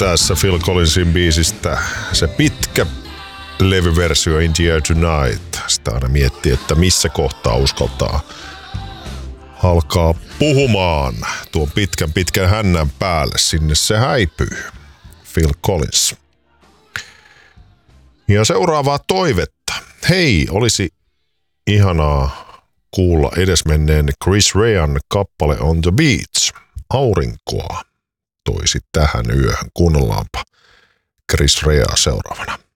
tässä Phil Collinsin biisistä se pitkä levyversio In the Air Tonight. Sitä aina miettii, että missä kohtaa uskaltaa alkaa puhumaan tuon pitkän hännän päälle. Sinne se häipyy. Phil Collins. Ja seuraavaa toivetta. Hei, olisi ihanaa kuulla edesmenneen Chris Rean kappale On the Beach. Aurinkoa toisi tähän yöhön. Kuunnellaanpa Chris Rea seuraavana.